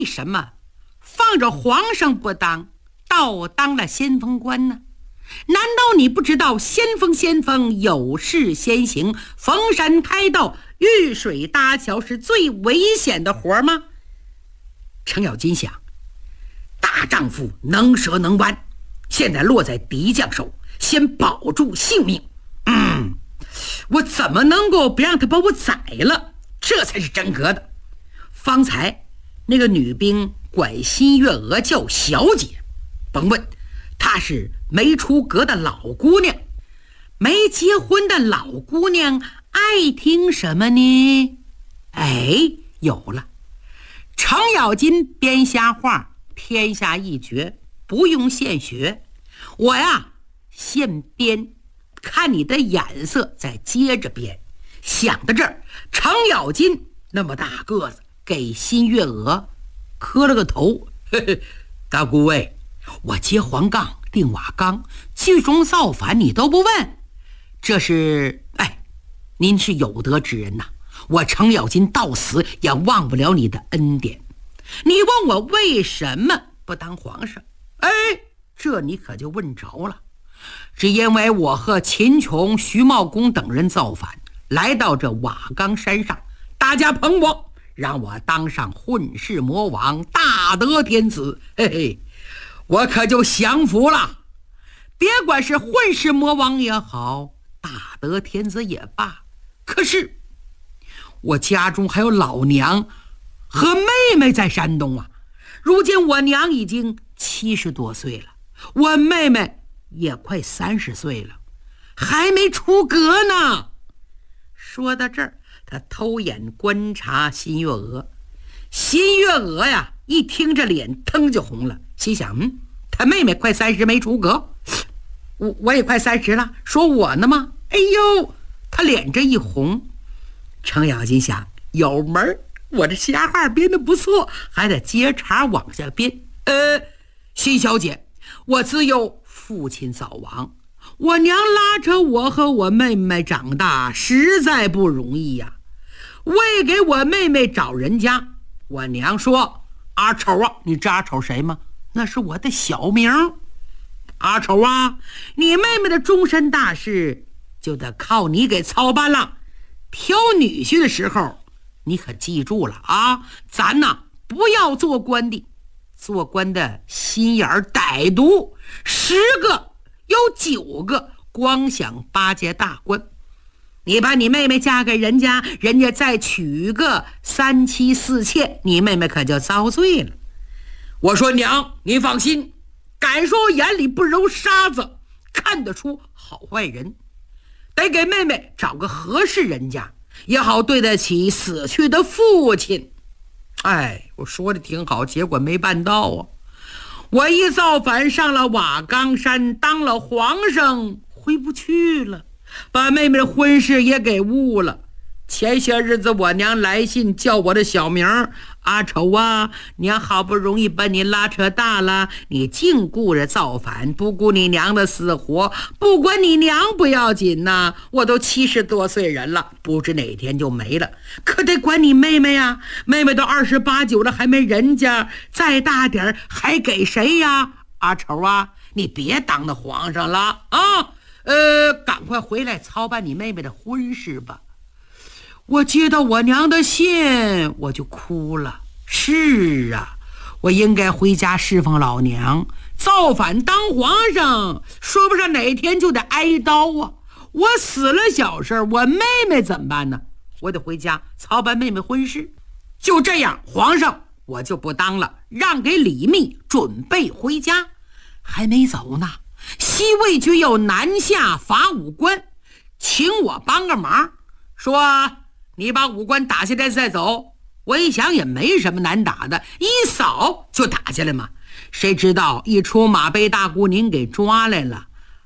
为什么放着皇上不当，倒当了先锋官呢？难道你不知道先锋有事先行，逢山开道，遇水搭桥是最危险的活吗？程咬金想，大丈夫能折能弯，现在落在敌将手，先保住性命。我怎么能够不让他把我宰了？这才是真格的。方才那个女兵管新月娥叫小姐，甭问，她是没出阁的老姑娘，没结婚的老姑娘爱听什么呢？有了，程咬金编瞎话，天下一绝，不用现学。我呀，现编，看你的眼色再接着编。想到这儿，程咬金那么大个子，给新月娥磕了个头。大姑位，我接黄杠定瓦岗，聚众造反你都不问，这是您是有德之人呐，我程咬金到死也忘不了你的恩典。你问我为什么不当皇上，这你可就问着了。只因为我和秦琼、徐茂公等人造反，来到这瓦岗山上，大家捧我，让我当上混世魔王，大德天子。我可就降服了。别管是混世魔王也好，大德天子也罢，可是我家中还有老娘和妹妹在山东啊。如今我娘已经70多岁了，我妹妹也快30岁了，还没出阁呢。说到这儿，他偷眼观察新月娥。新月娥呀，一听这脸腾就红了，心想他妹妹快30没出阁，我也快30了，说我呢吗？他脸这一红。程咬金想，有门，我这瞎话编得不错，还得接茬往下编。新小姐，我自幼父亲早亡，我娘拉扯我和我妹妹长大，实在不容易呀。为给我妹妹找人家，我娘说，阿丑啊，你知阿丑谁吗？那是我的小名。阿丑啊，你妹妹的终身大事就得靠你给操办了。挑女婿的时候，你可记住了啊，咱呐不要做官的，做官的心眼歹毒，10个有9个光想巴结大官。你把你妹妹嫁给人家，人家再娶个3妻4妾，你妹妹可就遭罪了。我说娘，您放心，敢说我眼里不揉沙子，看得出好坏人，得给妹妹找个合适人家，也好对得起死去的父亲。我说的挺好，结果没办到啊。我一造反上了瓦岗山，当了皇上，回不去了，把妹妹的婚事也给误了。前些日子我娘来信叫我的小名，阿丑啊，娘好不容易把你拉扯大了，你净顾着造反，不顾你娘的死活，不管你娘不要紧呐，我都70多岁人了，不知哪天就没了，可得管你妹妹呀，妹妹都28、9了还没人家，再大点还给谁呀？阿丑啊，你别当了皇上了啊，赶快回来操办你妹妹的婚事吧。我接到我娘的信，我就哭了。是啊，我应该回家侍奉老娘，造反当皇上，说不上哪天就得挨刀啊。我死了小事，我妹妹怎么办呢？我得回家操办妹妹婚事。就这样，皇上我就不当了，让给李密，准备回家。还没走呢，西魏军要南下伐武关，请我帮个忙，说你把武关打下来再走。我一想也没什么难打的，一扫就打下来嘛。谁知道一出马被大姑您给抓来了。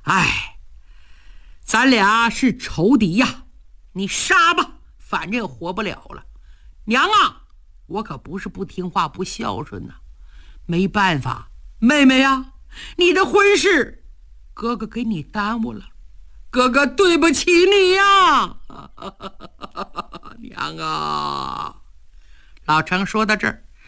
咱俩是仇敌呀，你杀吧，反正活不了了。娘啊，我可不是不听话不孝顺呐，没办法，妹妹呀，你的婚事哥哥给你耽误了，哥哥对不起你呀。娘啊。老程说到这儿，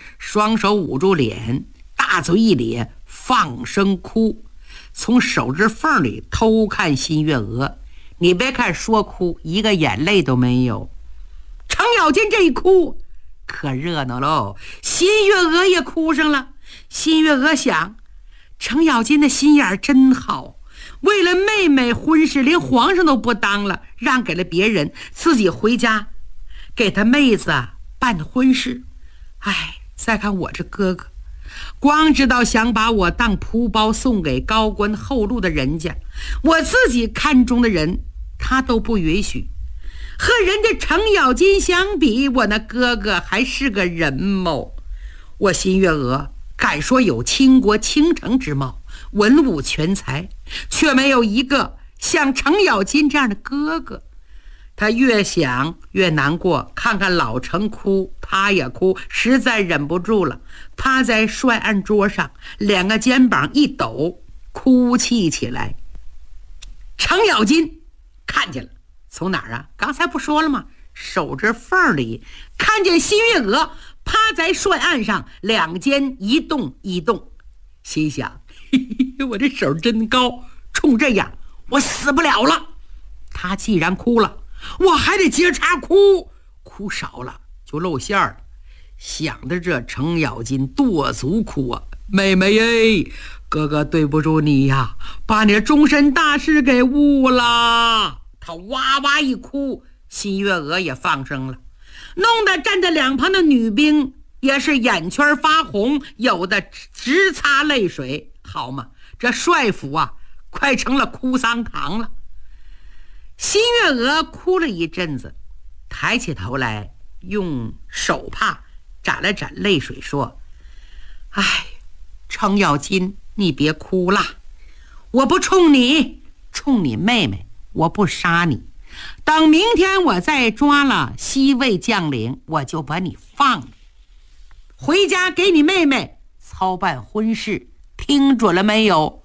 双手捂住脸，大嘴一咧，放声哭，从手指缝里偷看新月娥。你别看说哭，一个眼泪都没有。程咬金这一哭可热闹喽，新月娥也哭上了。新月娥想，程咬金的心眼真好，为了妹妹婚事连皇上都不当了，让给了别人，自己回家给他妹子办婚事。再看我这哥哥，光知道想把我当仆包送给高官厚禄的人家，我自己看中的人他都不允许。和人家程咬金相比，我那哥哥还是个人谋。我新月娥敢说有倾国倾城之貌，文武全才，却没有一个像程咬金这样的哥哥。他越想越难过，看看老程哭，他也哭，实在忍不住了，趴在帅案桌上，两个肩膀一抖，哭泣起来。程咬金看见了，从哪儿啊？刚才不说了吗？手指缝里看见新月娥趴在帅案上，两肩一动一动，心想：嘿嘿，我这手真高，冲这样我死不了了。他既然哭了，我还得接茬哭，哭少了就露馅了。想着这，程咬金跺足哭啊：妹妹耶，哥哥对不住你呀，把你的终身大事给误了。他哇哇一哭，新月娥也放声了，弄得站在两旁的女兵也是眼圈发红，有的直擦泪水。好嘛，这帅府啊快成了哭丧堂了。新月娥哭了一阵子，抬起头来，用手帕沾了沾泪水，说：程咬金，你别哭了，我不冲你，冲你妹妹，我不杀你。等明天我再抓了西魏将领，我就把你放了，回家给你妹妹操办婚事，听准了没有？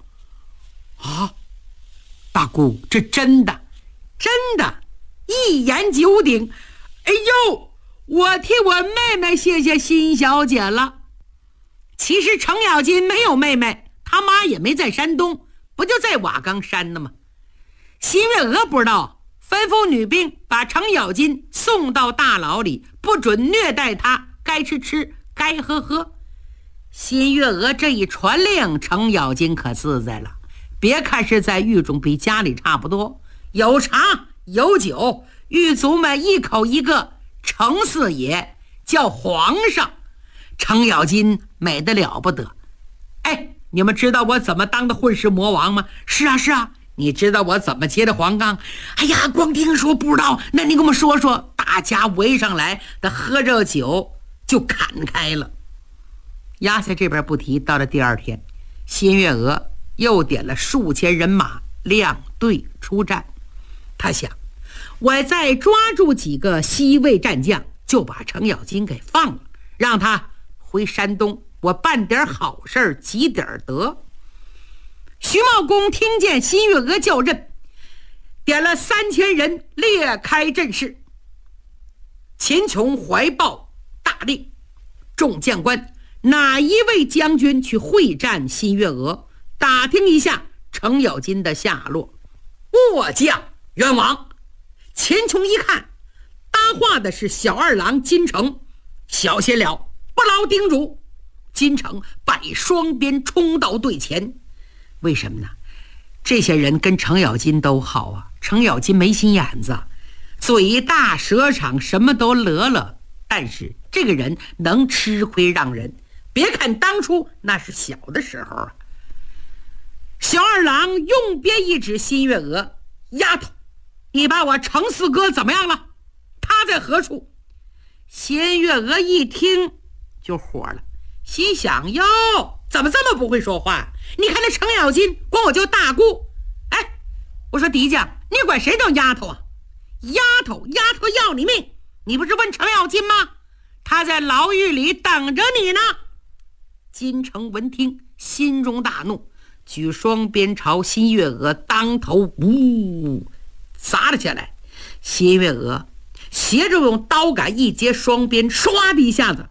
大姑，这真的一言九鼎。我替我妹妹谢谢新小姐了。其实程咬金没有妹妹，他妈也没在山东，不就在瓦岗山呢吗？新月娥不知道，吩咐女兵把程咬金送到大牢里，不准虐待他，该吃吃，该喝喝。新月娥这一传令，程咬金可自在了。别看是在狱中，比家里差不多，有茶有酒，狱卒们一口一个程四爷，叫皇上。程咬金美得了不得。你们知道我怎么当的混世魔王吗？是啊，你知道我怎么接的黄冈？光听说不知道，那你跟我们说说。大家围上来，他喝着酒就砍开了。押在这边不提，到了第二天，新月娥又点了数千人马亮队出战。他想，我再抓住几个西魏战将，就把程咬金给放了，让他回山东，我办点好事，积点德。徐茂公听见新月娥叫阵，点了3000人列开阵势。秦琼怀抱大令，众将官哪一位将军去会战新月娥，打听一下程咬金的下落。末将冤枉。秦琼一看，搭话的是小二郎金城，小心了，不劳叮嘱。金城摆双鞭冲到队前。为什么呢？这些人跟程咬金都好啊，程咬金没心眼子，嘴大舌长，什么都乐乐，但是这个人能吃亏让人。别看当初那是小的时候啊。小二郎用鞭一指新月娥：丫头，你把我程四哥怎么样了？他在何处？新月娥一听就火了，心想：哟，怎么这么不会说话？你看那程咬金管我叫大姑，我说敌将，你管谁叫丫头啊？丫头要你命！你不是问程咬金吗？他在牢狱里等着你呢。金城闻听，心中大怒，举双鞭朝新月娥当头砸了下来。新月娥斜着用刀杆一接双鞭，唰的一下子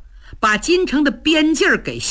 把京城的边境给